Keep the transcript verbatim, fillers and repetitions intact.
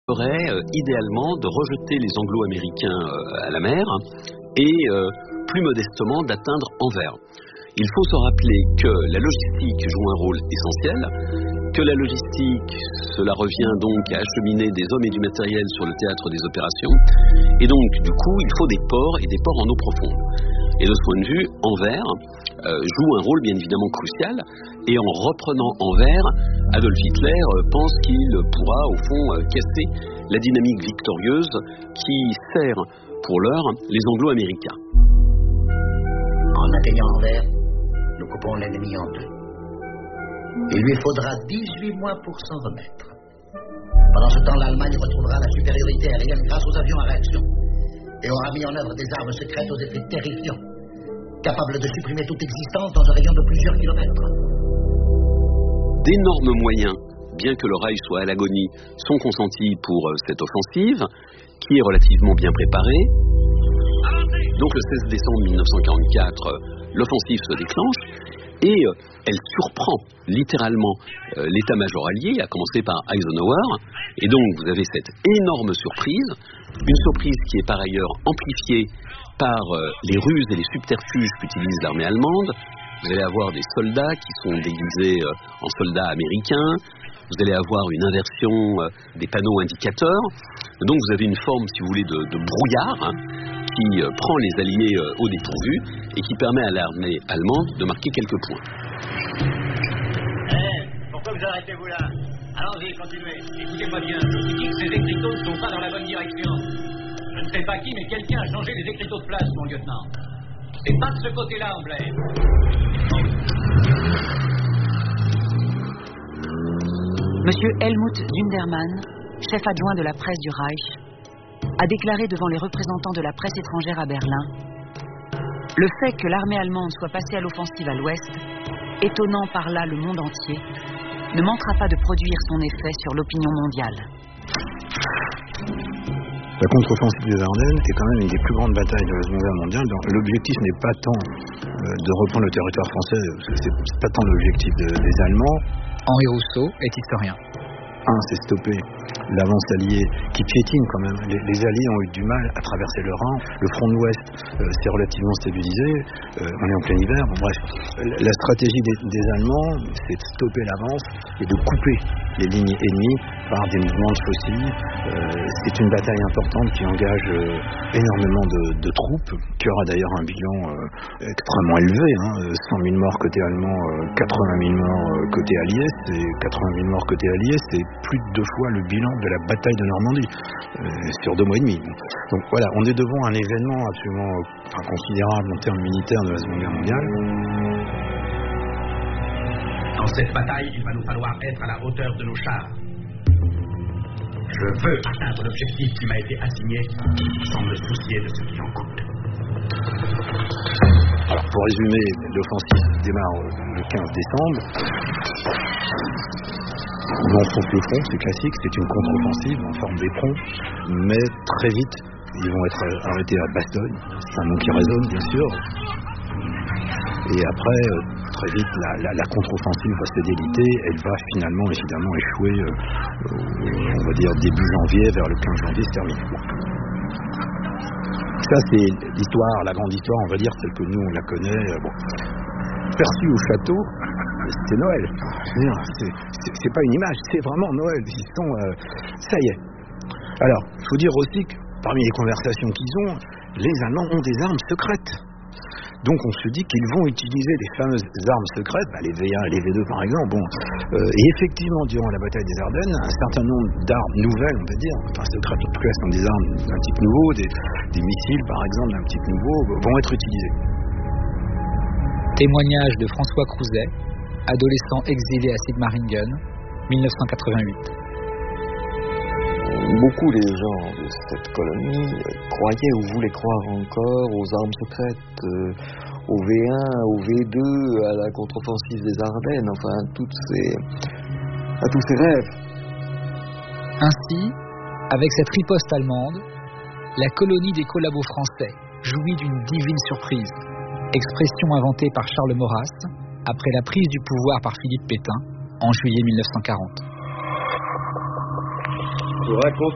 serait euh, idéalement de rejeter les Anglo-Américains euh, à la mer et euh, plus modestement d'atteindre Anvers. Il faut se rappeler que la logistique joue un rôle essentiel, que la logistique, cela revient donc à acheminer des hommes et du matériel sur le théâtre des opérations, et donc du coup il faut des ports et des ports en eau profonde. Et de ce point de vue, Anvers euh, joue un rôle bien évidemment crucial, et en reprenant Anvers, Adolf Hitler euh, pense qu'il pourra au fond euh, casser la dynamique victorieuse qui sert pour l'heure les Anglo-Américains. En atteignant Anvers, nous coupons l'ennemi en deux. Il lui faudra dix-huit mois pour s'en remettre. Pendant ce temps, l'Allemagne retrouvera la supériorité aérienne grâce aux avions à réaction et aura mis en œuvre des armes secrètes aux effets terrifiants, capables de supprimer toute existence dans un rayon de plusieurs kilomètres. D'énormes moyens, bien que le Reich soit à l'agonie, sont consentis pour cette offensive, qui est relativement bien préparée. Donc le seize décembre mille neuf cent quarante-quatre, l'offensive se déclenche et elle surprend littéralement euh, l'état-major allié, à commencer par Eisenhower. Et donc vous avez cette énorme surprise, une surprise qui est par ailleurs amplifiée par euh, les ruses et les subterfuges qu'utilise l'armée allemande. Vous allez avoir des soldats qui sont déguisés euh, en soldats américains. Vous allez avoir une inversion euh, des panneaux indicateurs. Donc vous avez une forme, si vous voulez, de, de brouillard, hein, qui euh, prend les alliés euh, au dépourvu et qui permet à l'armée allemande de marquer quelques points. Eh, hey, pourquoi vous arrêtez-vous là? Allons-y, continuez. Écoutez-moi bien, je vous dis que ces écriteaux ne sont pas dans la bonne direction. Je ne sais pas qui, mais quelqu'un a changé les écriteaux de place, mon lieutenant. C'est pas de ce côté-là, Anglais. Monsieur Helmut Zündermann, chef adjoint de la presse du Reich, a déclaré devant les représentants de la presse étrangère à Berlin: le fait que l'armée allemande soit passée à l'offensive à l'ouest, étonnant par là le monde entier, ne manquera pas de produire son effet sur l'opinion mondiale. La contre-offensive des Ardennes est quand même une des plus grandes batailles de la Seconde Guerre mondiale. L'objectif n'est pas tant de reprendre le territoire français, c'est pas tant l'objectif de, des Allemands. Henri Rousseau est historien. Un, c'est stopper l'avance alliée qui piétine quand même. Les, les alliés ont eu du mal à traverser le Rhin. Le front de l'Ouest euh, s'est relativement stabilisé. Euh, on est en plein hiver. Bon, bref, la stratégie des, des Allemands, c'est de stopper l'avance et de couper les lignes ennemies par des mouvements de faucilles. Euh, c'est une bataille importante qui engage euh, énormément de, de troupes, qui aura d'ailleurs un bilan euh, extrêmement élevé. Hein, cent mille morts côté allemand, euh, quatre-vingt mille morts euh, côté allié. C'est quatre-vingt mille morts côté allié, c'est plus de deux fois le bilan de la bataille de Normandie, euh, sur deux mois et demi. Donc voilà, on est devant un événement absolument enfin, considérable en termes militaires de la Seconde Guerre mondiale. Dans cette bataille, il va nous falloir être à la hauteur de nos chars. Je veux atteindre l'objectif qui m'a été assigné sans me soucier de ce qui en coûte. Alors pour résumer, l'offensive démarre le quinze décembre. Ils enfoncent le front, c'est classique, c'est une contre-offensive en forme d'éperon, mais très vite, ils vont être arrêtés à Bastogne, c'est un nom qui résonne bien sûr, et après, très vite, la, la, la contre-offensive va se déliter, elle va finalement évidemment échouer, euh, on va dire début janvier, vers le quinze janvier, se termine. Ça c'est l'histoire, la grande histoire, on va dire, celle que nous on la connaît, bon. Perçue au château, c'est Noël. C'est, c'est, c'est pas une image, c'est vraiment Noël. Ils sont, euh, ça y est. Alors, il faut dire aussi que parmi les conversations qu'ils ont, les Allemands ont des armes secrètes. Donc on se dit qu'ils vont utiliser les fameuses armes secrètes, bah les V un et les V deux par exemple. Bon, euh, et effectivement, durant la bataille des Ardennes, un certain nombre d'armes nouvelles, on va dire, enfin secrètes en tout cas, sont des armes d'un type nouveau, des, des missiles par exemple d'un type nouveau, vont être utilisés. Témoignage de François Crouzet, adolescent exilé à Sigmaringen, mille neuf cent quatre-vingt-huit. Beaucoup des gens de cette colonie croyaient ou voulaient croire encore aux armes secrètes, euh, au V un, au V deux, à la contre-offensive des Ardennes, enfin toutes ces, à tous ces rêves. Ainsi, avec cette riposte allemande, la colonie des collabos français jouit d'une divine surprise. Expression inventée par Charles Maurras après la prise du pouvoir par Philippe Pétain en juillet mille neuf cent quarante. Je vous raconte